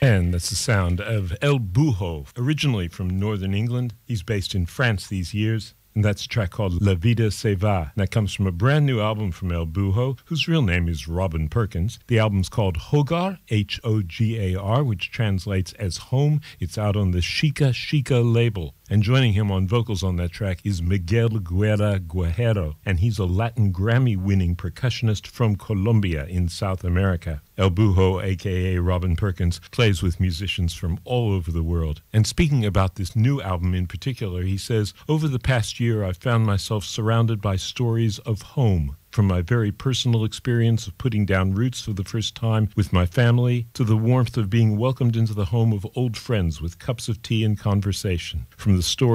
And that's the sound of El Buho, originally from northern England. He's based in France these years. And that's a track called La Vida Se Va. And that comes from a brand new album from El Buho, whose real name is Robin Perkins. The album's called Hogar, Hogar, which translates as home. It's out on the Chica Chica label. And joining him on vocals on that track is Miguel Guerra Guerrero, and he's a Latin Grammy-winning percussionist from Colombia in South America. El Buho, a.k.a. Robin Perkins, plays with musicians from all over the world. And speaking about this new album in particular, he says, "Over the past year, I've found myself surrounded by stories of home. From my very personal experience of putting down roots for the first time with my family, to the warmth of being welcomed into the home of old friends with cups of tea and conversation. From the story